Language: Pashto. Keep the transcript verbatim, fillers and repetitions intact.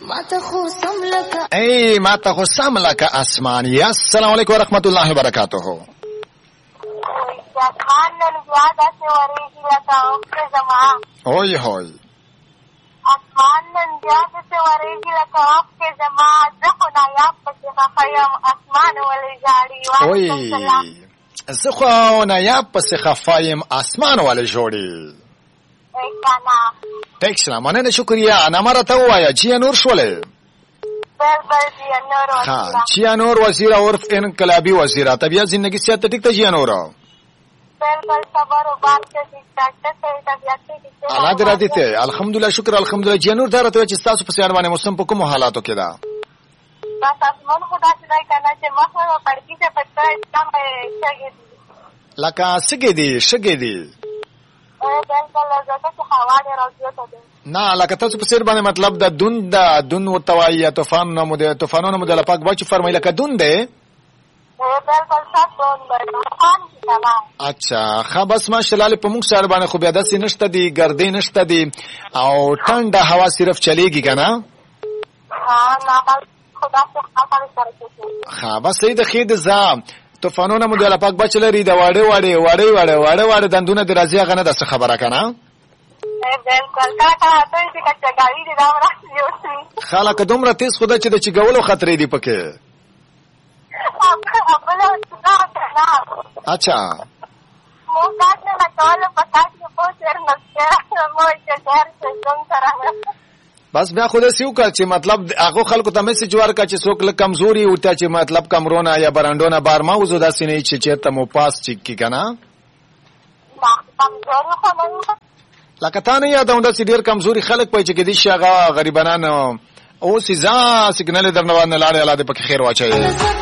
ماته خو سم لکه ای ماته خو سم لکه اسمان. یا السلام علیکم ورحمت الله وبرکاته. اسمان نن بیا داسې ورېږي لکه اوښکې زما. اوی هوی اسمان نن بیا داسې ورېږي لکه اوښکې زما. زه خو نایاب پسې خفه یم اسمان ولې ژاړي. اوی زه خو نایاب پسې خفه یم اسمان ولې ژاړي. ټیک شله مننه شکریه. نامه راته ووایه چیا نور شولې. ها چیا نور وزیر عرف انقلابی وزیره طبیعت زندگی صحت ته ټیک ته چیا نور الله دې راضي ته الحمدلله شکر الحمدلله. چیا نور دا راته چې تاسو په سیار باندې موسم په کوم حالاتو کې ده. بس اسمان خدا سره کنه چې مخه پړکی ته پټه اسلام شګې لکه سګې دي شګې دي نه لکه تاسو په سیر باندې مطلب د دون د دون وتوای یا طوفان نو د طوفانونو مدل پاک بچ فرمایله ک دون ده. اچھا ښه بس ماشاءالله په موږ سره باندې خو بیا داسې نشته دي ګردې نشته دي او ټنډه هوا صرف چلیږي کنه. ها بس دې د خید ز طوفانونه مدل پاک بچ لري د واړې واړې واړې واړې واړې واړې دندونه د راځي غنه د څه خبره کنه. خلک دومره تیز خدا چې د چګولو خطرې دی پکې. اچھا بس بیا خو دې سیو کړ چې مطلب هغه خلکو ته میسج ورکړه چې څوک له کمزوري وته چې مطلب کمرونه یا برانډونه بار ما وزو داسې نه چې چیرته مو پاس چک کی کنه. لکه تا نه یادونه چې ډیر کمزوري خلک پای چې کدي شغه غریبانان او سزا سیګنال درنوان لاړې الله دې پکې خیر واچي.